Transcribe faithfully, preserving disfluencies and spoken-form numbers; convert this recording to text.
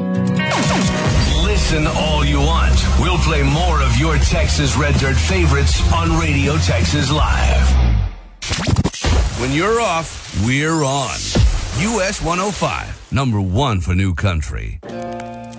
Listen all you want. We'll play more of your Texas Red Dirt favorites on Radio Texas Live. When you're off, we're on. U S one oh five, number one for new country.